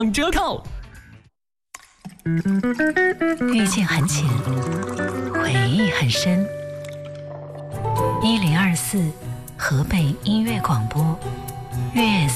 折扣。 遇见很浅，回忆很深。1024河北音乐广播，月